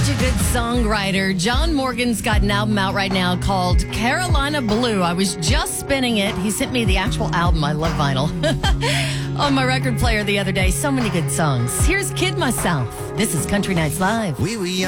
a good songwriter. John Morgan's got an album out right now called Carolina Blue. I was just spinning it. He sent me the actual album. I love vinyl. On my record player the other day. So many good songs. Here's Kid Myself. This is Country Nights Live. We were young.